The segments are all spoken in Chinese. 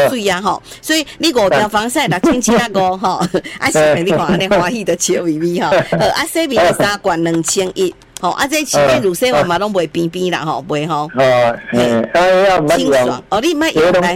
水啊吼，所以你5条防晒6750吼，啊是你看安尼欢喜的笑眯眯吼，啊洗面的3罐2100。吼，啊，这洗面乳洗完嘛拢袂边边啦，吼，袂吼。清爽。哦，你莫用来。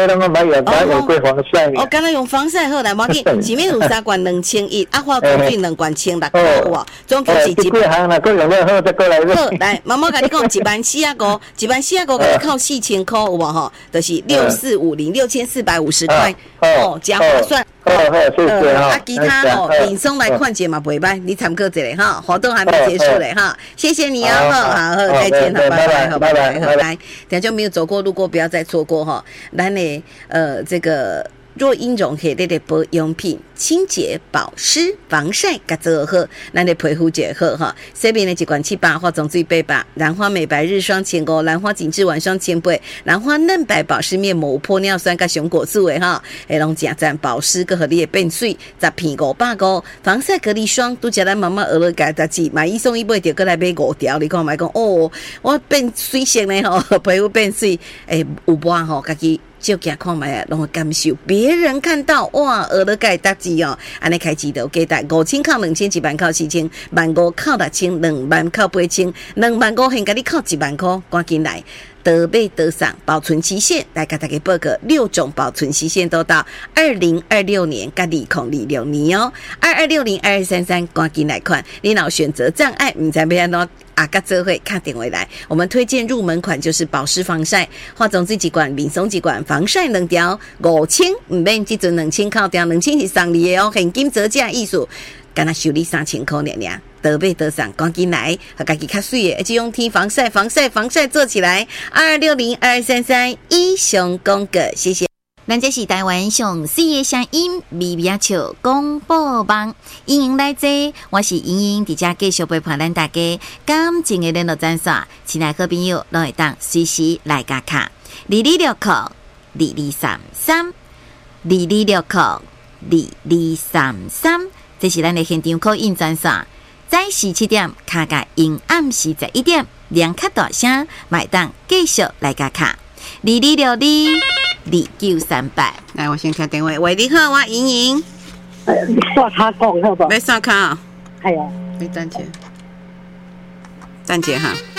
哦，敢若用防晒好来，无紧。洗面乳3罐2100，啊，化妆水2罐1600块有无？总共是1行啦，各用了好再过来。好，来，妈妈甲你讲14500，14500甲你扣4000块有无吼？就是6450，6450块。哦，真划算。好，谢谢哈。啊，其他哦，轻松来看节嘛袂歹，你参考一下哈。活动还没结束嘞哈，谢谢你哦，好，再见，好，拜拜，拜拜，来，等下就没有走过路过，不要再错过哈。咱的这个若英绒系列的保养品，清洁、保湿、防晒，甲做好，咱的皮肤就好哈。这边的一罐700化妆水800，兰花美白日霜前5，兰花紧致晚霜前8，兰花嫩白保湿面膜玻尿酸甲熊果素的哈，会拢真赞保湿，佮互你的变水，10片550，防晒隔离霜，拄则咱妈妈学了加搭子，买1送1买着，佮来买5条，你看买讲哦，我变水性的吼，皮肤变水，有无吼，家己。就给看卖啊，拢会感受。别人看到哇，学了该搭机哦，安尼开机都给带5000扣2000，1万扣4000，15000扣6000，20000扣8000，25000现给你扣1万块，赶紧来。得买得赏，保存期限来给大家报个6种保存期限都到2026年跟2026年哦，22602233赶紧来看，你若选择障碍，不知要安怎啊甲做伙打电话来，我们推荐入门款就是保湿防晒，化妆水1罐，面霜1罐，防晒2条，5000唔免即阵2000扣掉，2000是送你的哦，现金折价艺术。敢若收你3000块尔，得买得上，赶紧来，和家己较水的，一用天防晒做起来，22602233以上讲个，谢谢。咱这是台湾上水的声音，微微笑广播网，欢迎来坐，我是莹莹，伫遮继续陪伴咱大家感情的联络专线，亲爱好朋友，拢会当随时来加卡，22602233，22602233。这是咱的现场call in专线，早时7点，卡甲因暗时11点，两卡大声，买单继续来加卡，22622938。来，我先听电话。喂，你好，我莹莹。 你刷卡讲好不？ 要刷卡啊？ 系啊。 你等者哈。